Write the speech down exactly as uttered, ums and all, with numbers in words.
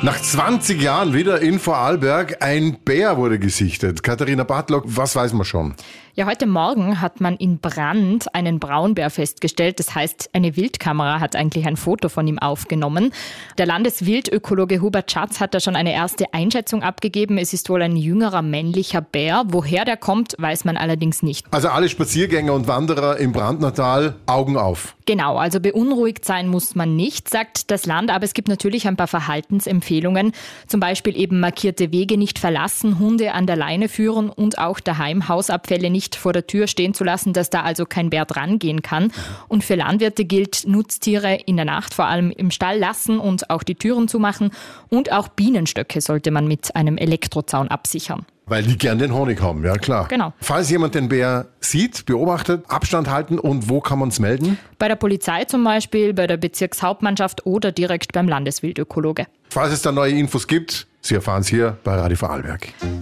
Nach zwanzig Jahren wieder in Vorarlberg, ein Bär wurde gesichtet. Katharina Bartlock, was weiß man schon? Ja, heute Morgen hat man in Brand einen Braunbär festgestellt. Das heißt, eine Wildkamera hat eigentlich ein Foto von ihm aufgenommen. Der Landeswildökologe Hubert Schatz hat da schon eine erste Einschätzung abgegeben. Es ist wohl ein jüngerer männlicher Bär. Woher der kommt, weiß man allerdings nicht. Also alle Spaziergänger und Wanderer im Brandnertal, Augen auf. Genau, also beunruhigt sein muss man nicht, sagt das Land. Aber es gibt natürlich ein paar Verhaltensempfehlungen. Zum Beispiel eben markierte Wege nicht verlassen, Hunde an der Leine führen und auch daheim Hausabfälle nicht vor der Tür stehen zu lassen, dass da also kein Bär dran gehen kann. Und für Landwirte gilt, Nutztiere in der Nacht vor allem im Stall lassen und auch die Türen zumachen. Und auch Bienenstöcke sollte man mit einem Elektrozaun absichern. Weil die gern den Honig haben, ja klar. Genau. Falls jemand den Bär sieht, beobachtet, Abstand halten und wo kann man es melden? Bei der Polizei zum Beispiel, bei der Bezirkshauptmannschaft oder direkt beim Landeswildökologe. Falls es da neue Infos gibt, Sie erfahren es hier bei Radio Vorarlberg.